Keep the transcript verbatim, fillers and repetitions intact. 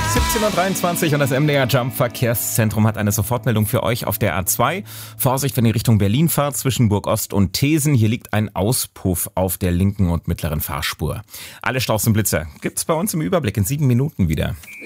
siebzehn Uhr dreiundzwanzig und das M D R Jump Verkehrszentrum hat eine Sofortmeldung für euch auf der A zwei. Vorsicht, wenn ihr Richtung Berlin fahrt, zwischen Burg Ost und Thesen. Hier liegt ein Auspuff auf der linken und mittleren Fahrspur. Alle Staus und Blitzer gibt's bei uns im Überblick in sieben Minuten wieder.